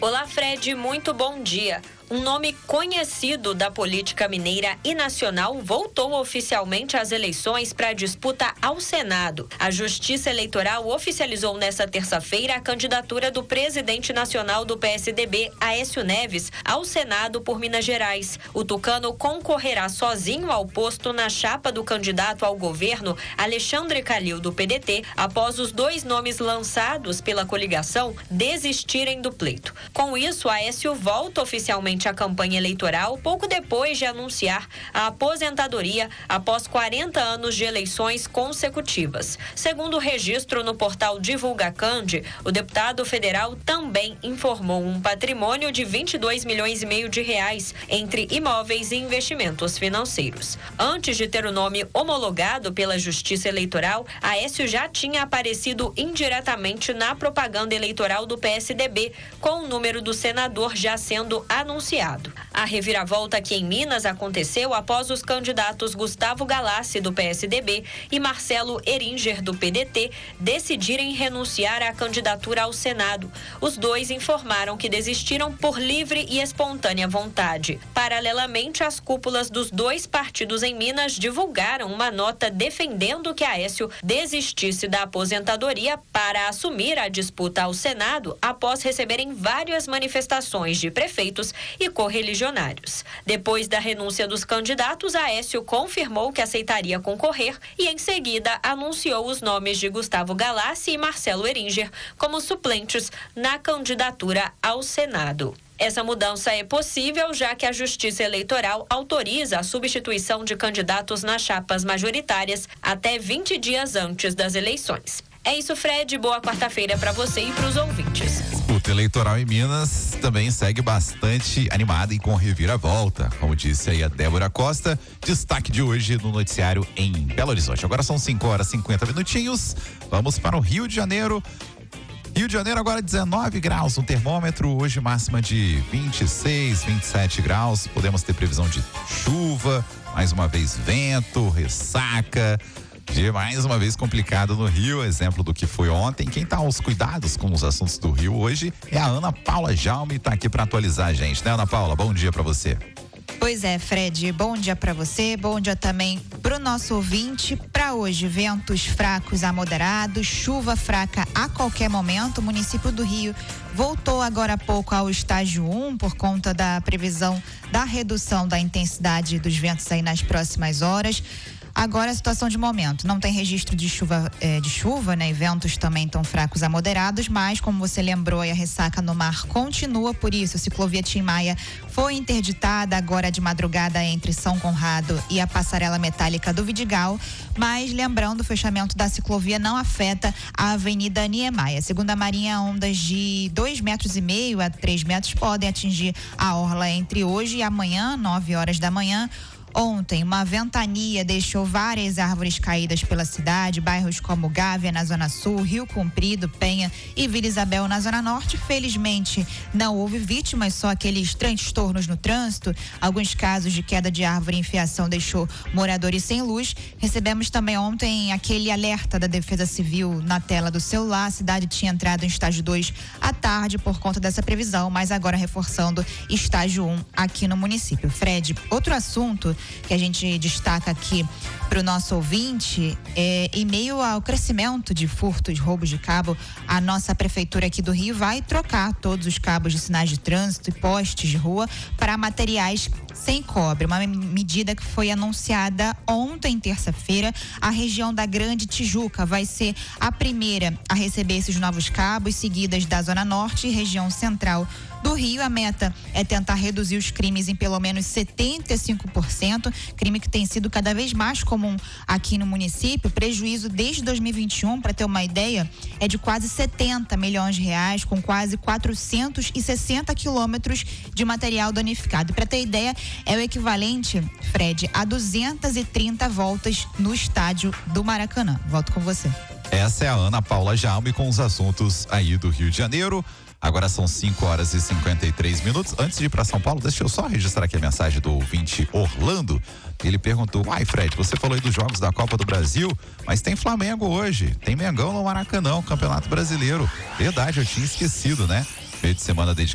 Olá, Fred, muito bom dia. Um nome conhecido da política mineira e nacional voltou oficialmente às eleições para a disputa ao Senado. A Justiça Eleitoral oficializou nesta terça-feira a candidatura do presidente nacional do PSDB, Aécio Neves, ao Senado por Minas Gerais. O tucano concorrerá sozinho ao posto na chapa do candidato ao governo, Alexandre Calil, do PDT, após os dois nomes lançados pela coligação desistirem do pleito. Com isso, Aécio volta oficialmente a campanha eleitoral pouco depois de anunciar a aposentadoria após 40 anos de eleições consecutivas. Segundo o registro no portal DivulgaCand, o deputado federal também informou um patrimônio de 22 milhões e meio de reais entre imóveis e investimentos financeiros. Antes de ter o nome homologado pela Justiça Eleitoral, Aécio já tinha aparecido indiretamente na propaganda eleitoral do PSDB, com o número do senador já sendo anunciado. A reviravolta aqui em Minas aconteceu após os candidatos Gustavo Galassi, do PSDB, e Marcelo Eringer, do PDT, decidirem renunciar à candidatura ao Senado. Os dois informaram que desistiram por livre e espontânea vontade. Paralelamente, as cúpulas dos dois partidos em Minas divulgaram uma nota defendendo que Aécio desistisse da aposentadoria para assumir a disputa ao Senado após receberem várias manifestações de prefeitos e correligionários. Depois da renúncia dos candidatos, Aécio confirmou que aceitaria concorrer e, em seguida, anunciou os nomes de Gustavo Galassi e Marcelo Eringer como suplentes na candidatura ao Senado. Essa mudança é possível, já que a Justiça Eleitoral autoriza a substituição de candidatos nas chapas majoritárias até 20 dias antes das eleições. É isso, Fred. Boa quarta-feira para você e para os ouvintes. A disputa eleitoral em Minas também segue bastante animada e com reviravolta, como disse aí a Débora Costa. Destaque de hoje no noticiário em Belo Horizonte. Agora são 5h50. Vamos para o Rio de Janeiro. Rio de Janeiro agora 19 graus no termômetro, hoje máxima de 26, 27 graus. Podemos ter previsão de chuva, mais uma vez vento, ressaca. Dia mais uma vez complicado no Rio, exemplo do que foi ontem. Quem tá aos cuidados com os assuntos do Rio hoje é a Ana Paula Jaume, tá aqui para atualizar a gente, né, Ana Paula? Bom dia para você. Pois é, Fred, bom dia para você, bom dia também pro nosso ouvinte. Para hoje, ventos fracos a moderados, chuva fraca a qualquer momento. O município do Rio voltou agora há pouco ao estágio 1 por conta da previsão da redução da intensidade dos ventos aí nas próximas horas. Agora a situação de momento, não tem registro de chuva, né? E ventos também tão fracos a moderados, mas como você lembrou, a ressaca no mar continua, por isso a ciclovia Tim Maia foi interditada agora de madrugada entre São Conrado e a passarela metálica do Vidigal, mas lembrando, o fechamento da ciclovia não afeta a Avenida Niemeyer. Segundo a Marinha, ondas de 2,5 metros a 3 metros podem atingir a orla entre hoje e amanhã, 9 horas da manhã. Ontem, uma ventania deixou várias árvores caídas pela cidade, bairros como Gávea, na Zona Sul, Rio Comprido, Penha e Vila Isabel, na Zona Norte. Felizmente, não houve vítimas, só aqueles transtornos no trânsito. Alguns casos de queda de árvore e enfiação deixou moradores sem luz. Recebemos também ontem aquele alerta da Defesa Civil na tela do celular. A cidade tinha entrado em estágio 2 à tarde por conta dessa previsão, mas agora reforçando estágio 1 aqui no município. Fred, outro assunto que a gente destaca aqui para o nosso ouvinte, em meio ao crescimento de furtos, roubos de cabo, a nossa prefeitura aqui do Rio vai trocar todos os cabos de sinais de trânsito e postes de rua para materiais sem cobre, uma medida que foi anunciada ontem, terça-feira. A região da Grande Tijuca vai ser a primeira a receber esses novos cabos, seguidas da Zona Norte e região central do Rio. A meta é tentar reduzir os crimes em pelo menos 75%, crime que tem sido cada vez mais comum aqui no município. Prejuízo desde 2021, para ter uma ideia, é de quase 70 milhões de reais, com quase 460 quilômetros de material danificado. Para ter ideia, é o equivalente, Fred, a 230 voltas no estádio do Maracanã. Volto com você. Essa é a Ana Paula Jaume com os assuntos aí do Rio de Janeiro. Agora são 5h53. Antes de ir para São Paulo, deixa eu só registrar aqui a mensagem do ouvinte Orlando. Ele perguntou: Fred, você falou aí dos jogos da Copa do Brasil, mas tem Flamengo hoje, tem Mengão no Maracanã, Campeonato Brasileiro. Verdade, eu tinha esquecido, né? Meio de semana